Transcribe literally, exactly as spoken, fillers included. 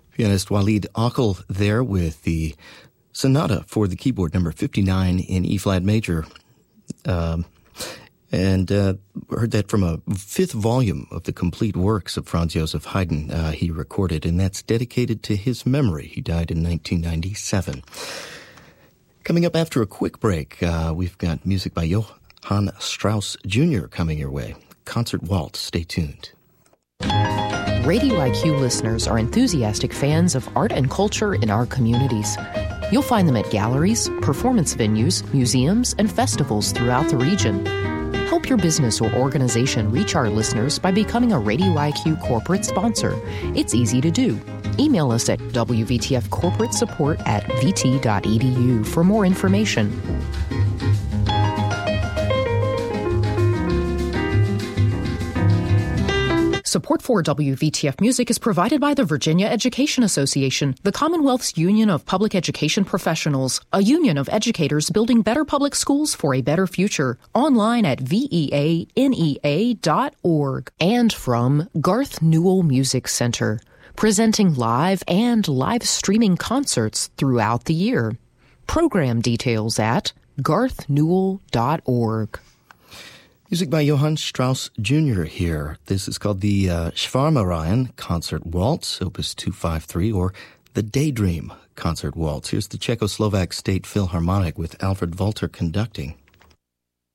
Pianist Walid Akel there with the Sonata for the keyboard, number fifty-nine in E-flat major. Um, and uh, heard that from a fifth volume of the complete works of Franz Joseph Haydn uh, he recorded, and that's dedicated to his memory. He died in nineteen ninety-seven. Coming up after a quick break, uh, we've got music by Johann Strauss Junior coming your way. Concert Waltz. Stay tuned. Radio I Q listeners are enthusiastic fans of art and culture in our communities. You'll find them at galleries, performance venues, museums, and festivals throughout the region. Help your business or organization reach our listeners by becoming a Radio I Q corporate sponsor. It's easy to do. Email us at W V T F corporate support at v t dot e d u for more information. Support for W V T F Music is provided by the Virginia Education Association, the Commonwealth's Union of Public Education Professionals, a union of educators building better public schools for a better future. Online at V E A N E A dot org. And from Garth Newell Music Center, presenting live and live streaming concerts throughout the year. Program details at garth newell dot org. Music by Johann Strauss Junior here. This is called the uh, Schwarmereien Concert Waltz, Opus two fifty-three, or the Daydream Concert Waltz. Here's the Czechoslovak State Philharmonic with Alfred Walter conducting.